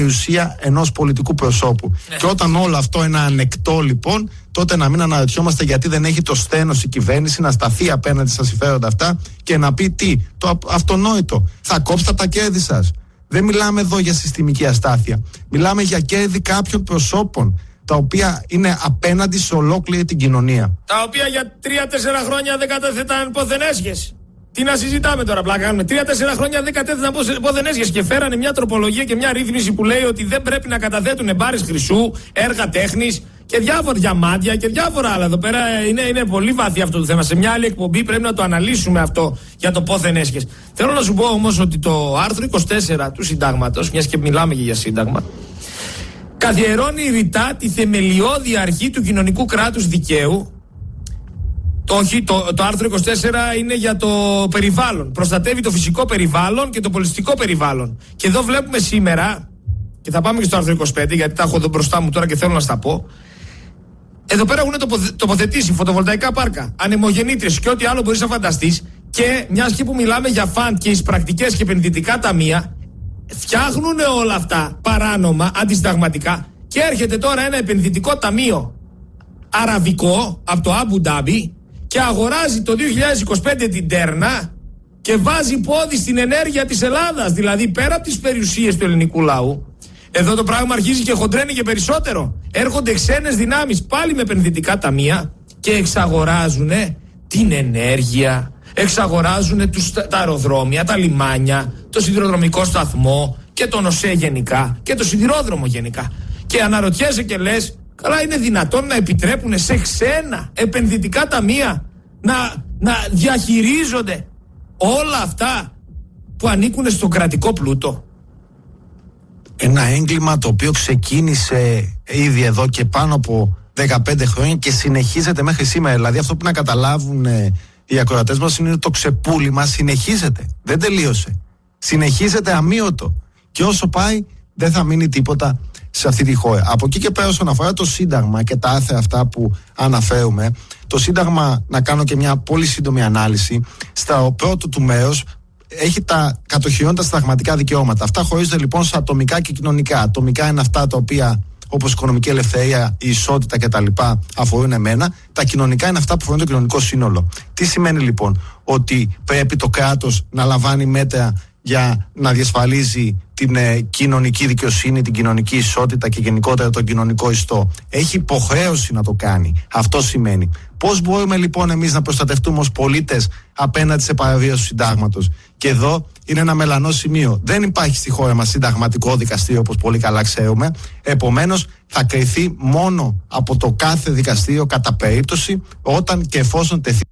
περιουσία ενός πολιτικού προσώπου. Και όταν όλο αυτό είναι ανεκτό, λοιπόν, τότε να μην αναρωτιόμαστε γιατί δεν έχει το σθένος η κυβέρνηση να σταθεί απέναντι στα συμφέροντα αυτά και να πει τι, το αυτονόητο. Θα κόψετε τα κέρδη σας. Δεν μιλάμε εδώ για συστημική αστάθεια. Μιλάμε για κέρδη κάποιων προσώπων, τα οποία είναι απέναντι σε ολόκληρη την κοινωνία. Τα οποία για 3-4 χρόνια δεν κατέθεταν πόθεν έσχες. Τι να συζητάμε τώρα, πλάκα κάνουμε. 3-4 χρόνια δεν κατέθεταν πόθεν έσχες και φέρανε μια τροπολογία και μια ρύθμιση που λέει ότι δεν πρέπει να καταθέτουν μπάρες χρυσού, έργα τέχνης και διάφορα διαμάντια και διάφορα άλλα. Εδώ πέρα είναι πολύ βαθύ αυτό το θέμα. Σε μια άλλη εκπομπή πρέπει να το αναλύσουμε αυτό για το πόθεν έσχες. Θέλω να σου πω όμως ότι το άρθρο 24 του Συντάγματος, μιας και μιλάμε και για Σύνταγμα, καθιερώνει ρητά τη θεμελιώδη αρχή του κοινωνικού κράτους δικαίου. Το άρθρο 24 είναι για το περιβάλλον. Προστατεύει το φυσικό περιβάλλον και το πολιτιστικό περιβάλλον. Και εδώ βλέπουμε σήμερα, και θα πάμε και στο άρθρο 25, γιατί τα έχω εδώ μπροστά μου τώρα και θέλω να στα πω. Εδώ πέρα έχουν τοποθετήσει φωτοβολταϊκά πάρκα, ανεμογεννήτριες και ό,τι άλλο μπορείς να φανταστείς. Και μιας και που μιλάμε για φαντ και εις πρακτικές και επενδυτικά ταμεία, φτιάχνουν όλα αυτά παράνομα, αντισυνταγματικά, και έρχεται τώρα ένα επενδυτικό ταμείο αραβικό από το Αμπου Ντάμπι και αγοράζει το 2025 την Τέρνα και βάζει πόδι στην ενέργεια της Ελλάδας, δηλαδή πέρα από τις περιουσίες του ελληνικού λαού. Εδώ το πράγμα αρχίζει και χοντρένει και περισσότερο. Έρχονται ξένες δυνάμεις πάλι με επενδυτικά ταμεία και εξαγοράζουν την ενέργεια, εξαγοράζουν τα αεροδρόμια, τα λιμάνια, το σιδηροδρομικό σταθμό και τον ΟΣΕ γενικά και το σιδηρόδρομο γενικά. Και αναρωτιέσαι και λες, καλά, είναι δυνατόν να επιτρέπουν σε ξένα επενδυτικά ταμεία να διαχειρίζονται όλα αυτά που ανήκουν στον κρατικό πλούτο? Ένα έγκλημα το οποίο ξεκίνησε ήδη εδώ και πάνω από 15 χρόνια και συνεχίζεται μέχρι σήμερα. Δηλαδή αυτό που να καταλάβουν οι ακροατές μας είναι ότι το ξεπούλημα συνεχίζεται. Δεν τελείωσε. Συνεχίζεται αμύωτο. Και όσο πάει δεν θα μείνει τίποτα σε αυτή τη χώρα. Από εκεί και πέρα, όσον αφορά το Σύνταγμα και τα άρθρα αυτά που αναφέρουμε, το Σύνταγμα, να κάνω και μια πολύ σύντομη ανάλυση, στο πρώτο του μέρος έχει τα κατοχυρώντα συνταγματικά δικαιώματα. Αυτά χωρίζονται λοιπόν σε ατομικά και κοινωνικά. Ατομικά είναι αυτά τα οποία, όπως η οικονομική ελευθερία, η ισότητα κτλ., αφορούν εμένα. Τα κοινωνικά είναι αυτά που αφορούν το κοινωνικό σύνολο. Τι σημαίνει λοιπόν? Ότι πρέπει το κράτος να λαμβάνει μέτρα για να διασφαλίζει την κοινωνική δικαιοσύνη, την κοινωνική ισότητα και γενικότερα τον κοινωνικό ιστό. Έχει υποχρέωση να το κάνει. Αυτό σημαίνει. Πώς μπορούμε λοιπόν εμείς να προστατευτούμε ως πολίτες απέναντι σε παραβίαση του συντάγματος? Και εδώ είναι ένα μελανό σημείο. Δεν υπάρχει στη χώρα μας συνταγματικό δικαστήριο, όπως πολύ καλά ξέρουμε. Επομένως θα κριθεί μόνο από το κάθε δικαστήριο κατά περίπτωση, όταν και εφόσον τεθεί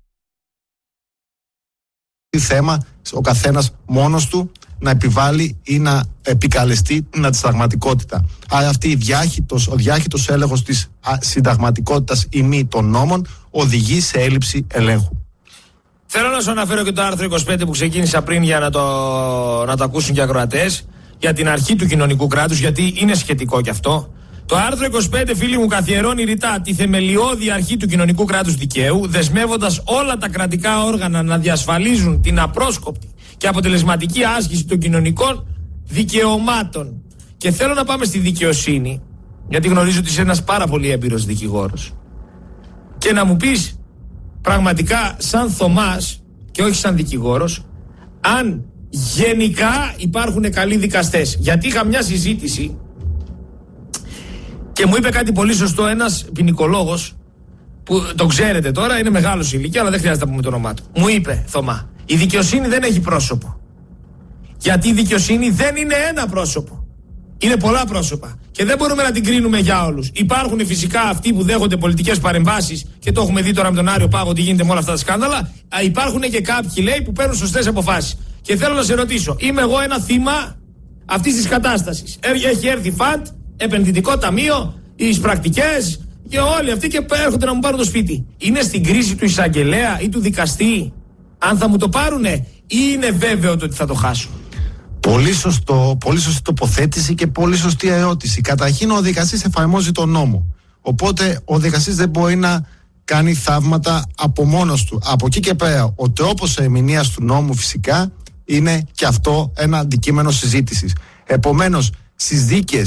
θέμα ο καθένας μόνος του να επιβάλλει ή να επικαλεστεί την αντισυνταγματικότητα. Άρα αυτή ο διάχυτος έλεγχος της συνταγματικότητας ή μη των νόμων οδηγεί σε έλλειψη ελέγχου. Θέλω να σου αναφέρω και το άρθρο 25 που ξεκίνησα πριν για να το ακούσουν και οι ακροατές, για την αρχή του κοινωνικού κράτους, γιατί είναι σχετικό κι αυτό. Το άρθρο 25, φίλοι μου, καθιερώνει ρητά τη θεμελιώδη αρχή του κοινωνικού κράτους δικαίου, δεσμεύοντας όλα τα κρατικά όργανα να διασφαλίζουν την απρόσκοπτη και αποτελεσματική άσκηση των κοινωνικών δικαιωμάτων. Και θέλω να πάμε στη δικαιοσύνη, γιατί γνωρίζω ότι είσαι ένας πάρα πολύ έμπειρος δικηγόρος, και να μου πεις πραγματικά σαν Θωμάς και όχι σαν δικηγόρος, αν γενικά υπάρχουν καλοί δικαστές. Γιατί είχα μια συζήτηση και μου είπε κάτι πολύ σωστό ένας ποινικολόγος, που το ξέρετε τώρα, είναι μεγάλος ηλικία, αλλά δεν χρειάζεται να πούμε το όνομά του. Μου είπε, Θωμά, η δικαιοσύνη δεν έχει πρόσωπο. Γιατί η δικαιοσύνη δεν είναι ένα πρόσωπο. Είναι πολλά πρόσωπα. Και δεν μπορούμε να την κρίνουμε για όλους. Υπάρχουν φυσικά αυτοί που δέχονται πολιτικές παρεμβάσεις, και το έχουμε δει τώρα με τον Άριο Πάγο τι γίνεται με όλα αυτά τα σκάνδαλα. Υπάρχουν και κάποιοι, λέει, που παίρνουν σωστές αποφάσεις. Και θέλω να σε ρωτήσω, είμαι εγώ ένα θύμα αυτής της κατάστασης? Έχει έρθει ΦΑΤ, επενδυτικό ταμείο, οι πρακτικές και όλοι αυτοί και έρχονται να μου πάρουν το σπίτι. Είναι στην κρίση του εισαγγελέα ή του δικαστή αν θα μου το πάρουνε, ή είναι βέβαιο ότι θα το χάσω? Πολύ σωστή τοποθέτηση και πολύ σωστή ερώτηση. Καταρχήν, ο δικαστής εφαρμόζει τον νόμο. Οπότε ο δικαστής δεν μπορεί να κάνει θαύματα από μόνος του. Από εκεί και πέρα, ο τρόπος ερμηνείας του νόμου φυσικά είναι και αυτό ένα αντικείμενο συζήτησης. Επομένως, στις δίκες